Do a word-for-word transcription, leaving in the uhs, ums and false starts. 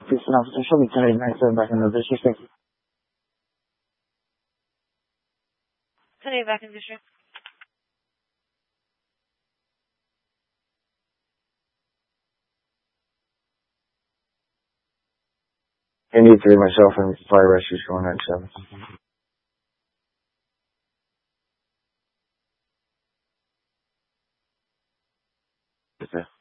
Houston officer, show me ten eighty-nine back in the district. Thank you. Today back in district. N D three, myself, and fire rescues going nine seven. Okay.